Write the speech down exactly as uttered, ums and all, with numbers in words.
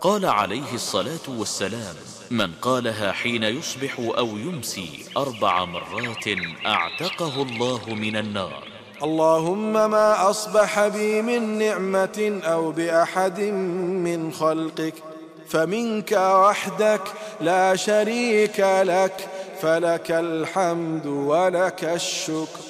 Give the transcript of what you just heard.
قال عليه الصلاة والسلام: من قالها حين يصبح أو يمسي أربع مرات أعتقه الله من النار. اللهم ما أصبح بي من نعمة أو بأحد من خلقك فمنك وحدك لا شريك لك، فلك الحمد ولك الشكر.